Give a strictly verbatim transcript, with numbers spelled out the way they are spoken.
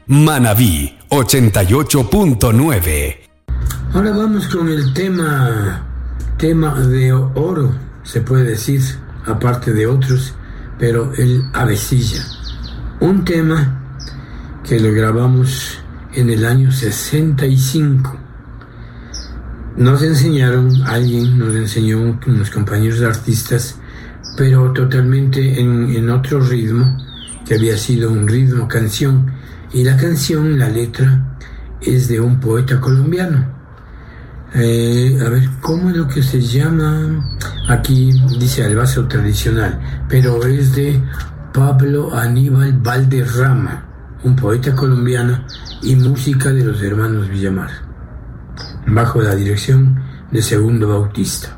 Manabí ochenta y ocho punto nueve. Ahora vamos con el tema, tema de oro, se puede decir, aparte de otros, pero el Avecilla. Un tema que lo grabamos en el año sesenta y cinco. Nos enseñaron, alguien nos enseñó, unos compañeros artistas, pero totalmente en, en otro ritmo, que había sido un ritmo canción. Y la canción, la letra, es de un poeta colombiano. Eh, a ver, ¿cómo es lo que se llama? Aquí dice Albazo Tradicional, pero es de Pablo Aníbal Valderrama, un poeta colombiano y música de los hermanos Villamar, bajo la dirección de Segundo Bautista.